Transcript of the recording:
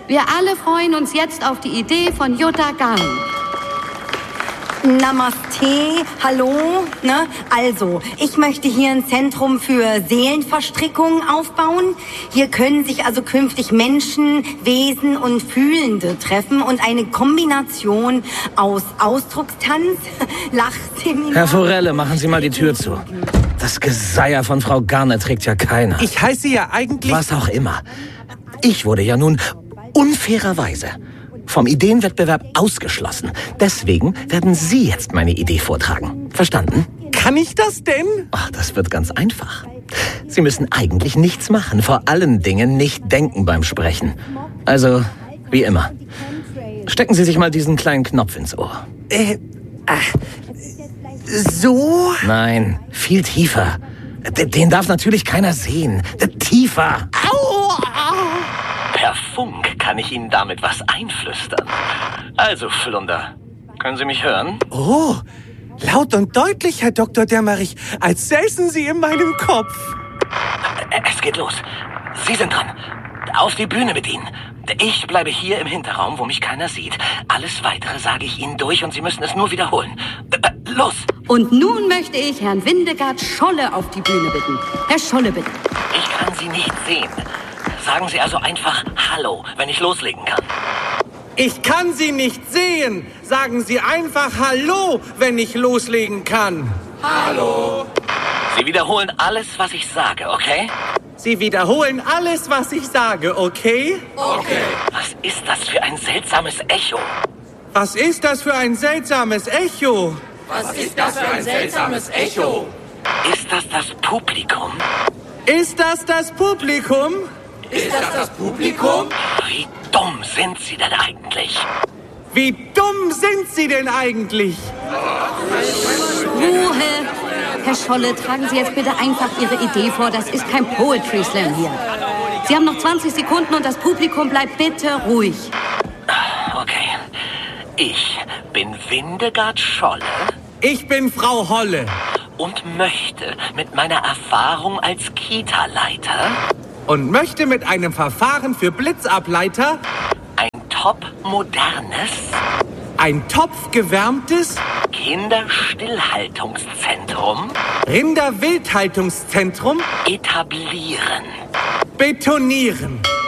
Wir alle freuen uns jetzt auf die Idee von Jutta Gang. Namaste, hallo. Ne? Also, ich möchte hier ein Zentrum für Seelenverstrickung aufbauen. Hier können sich also künftig Menschen, Wesen und Fühlende treffen und eine Kombination aus Ausdruckstanz, Lachseminar... Herr Forelle, machen Sie mal die Tür zu. Das Geseier von Frau Garner trägt ja keiner. Ich heiße ja eigentlich... Was auch immer. Ich wurde ja nun unfairerweise vom Ideenwettbewerb ausgeschlossen. Deswegen werden Sie jetzt meine Idee vortragen. Verstanden? Kann ich das denn? Ach, das wird ganz einfach. Sie müssen eigentlich nichts machen. Vor allen Dingen nicht denken beim Sprechen. Also, wie immer. Stecken Sie sich mal diesen kleinen Knopf ins Ohr. So? Nein, viel tiefer. Den darf natürlich keiner sehen. Tiefer. Au! Per Funk kann ich Ihnen damit was einflüstern. Also, Flunder, können Sie mich hören? Oh, laut und deutlich, Herr Dr. Dämmerich, als säßen Sie in meinem Kopf. Es geht los. Sie sind dran. Auf die Bühne mit Ihnen. Ich bleibe hier im Hinterraum, wo mich keiner sieht. Alles Weitere sage ich Ihnen durch und Sie müssen es nur wiederholen. Los! Und nun möchte ich Herrn Windegard Scholle auf die Bühne bitten. Herr Scholle, bitte. Ich kann Sie nicht sehen. Sagen Sie also einfach Hallo, wenn ich loslegen kann. Ich kann Sie nicht sehen. Sagen Sie einfach Hallo, wenn ich loslegen kann. Hallo. Sie wiederholen alles, was ich sage, okay? Sie wiederholen alles, was ich sage, okay? Okay. Was ist das für ein seltsames Echo? Was ist das für ein seltsames Echo? Was ist das für ein seltsames Echo? Ist das das Publikum? Ist das das Publikum? Ist das das Publikum? Wie dumm sind Sie denn eigentlich? Wie dumm sind Sie denn eigentlich? Ruhe! Herr Scholle, tragen Sie jetzt bitte einfach Ihre Idee vor. Das ist kein Poetry Slam hier. Sie haben noch 20 Sekunden und das Publikum bleibt bitte ruhig. Okay. Ich bin Windegard Scholle. Ich bin Frau Holle. Und möchte mit meiner Erfahrung als Kita-Leiter Und möchte mit einem Verfahren für Blitzableiter ein top-modernes ein topfgewärmtes Kinderstillhaltungszentrum Rinderwildhaltungszentrum etablieren. betonieren.